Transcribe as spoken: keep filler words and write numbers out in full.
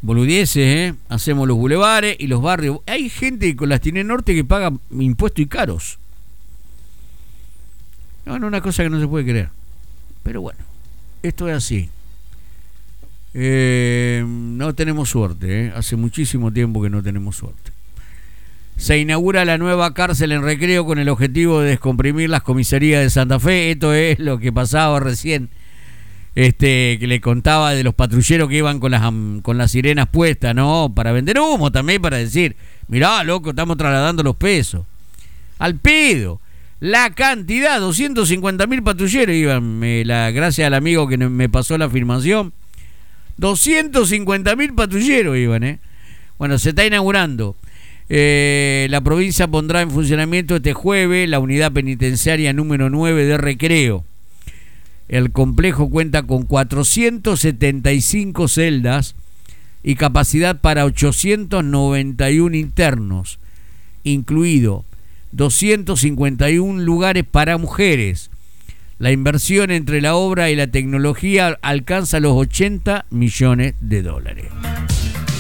Boludeces, ¿eh? Hacemos los bulevares y los barrios. Hay gente con las tiene norte que paga impuestos y caros. No, no, una cosa que no se puede creer. Pero bueno, esto es así. Eh, no tenemos suerte, ¿eh? Hace muchísimo tiempo que no tenemos suerte. Se inaugura la nueva cárcel en Recreo con el objetivo de descomprimir las comisarías de Santa Fe. Esto es lo que pasaba recién, este, que le contaba de los patrulleros que iban con las, con las sirenas puestas, ¿no? Para vender humo también, para decir, mirá, loco, estamos trasladando los pesos. Al pedo. La cantidad, doscientos cincuenta mil patrulleros iban, me, la, gracias al amigo que me pasó la afirmación. doscientos cincuenta mil patrulleros iban, ¿eh? Bueno, se está inaugurando. Eh, la provincia pondrá en funcionamiento este jueves la unidad penitenciaria número nueve de Recreo. El complejo cuenta con cuatrocientas setenta y cinco celdas y capacidad para ochocientos noventa y uno internos, incluido doscientos cincuenta y uno lugares para mujeres. La inversión entre la obra y la tecnología alcanza los ochenta millones de dólares.